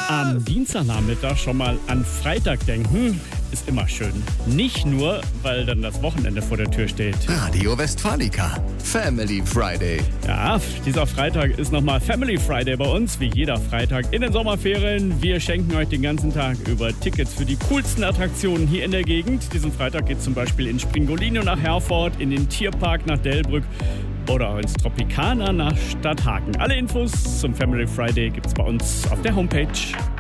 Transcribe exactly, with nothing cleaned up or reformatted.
Am Dienstagnachmittag schon mal an Freitag denken, ist immer schön. Nicht nur, weil dann das Wochenende vor der Tür steht. Radio Westfalica. Family Friday. Ja, dieser Freitag ist nochmal Family Friday bei uns, wie jeder Freitag in den Sommerferien. Wir schenken euch den ganzen Tag über Tickets für die coolsten Attraktionen hier in der Gegend. Diesen Freitag geht es zum Beispiel in Springolino nach Herford, in den Tierpark nach Delbrück oder auch ins Tropicana nach Stadthaken. Alle Infos zum Family Friday gibt's bei uns auf der Homepage.